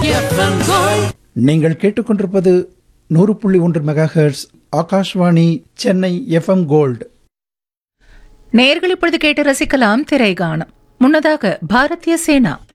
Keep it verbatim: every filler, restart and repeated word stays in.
FM gold. நீங்கள் கேட்டுக்கொண்டிருப்பது நூறு புள்ளி ஒன்று mega hertz Akashvani Chennai FM gold. நேயர்கள் இப்பொழுது கேட்டு ரசிக்கலாம் திரைகானம். முன்னதாக பாரதிய சேனா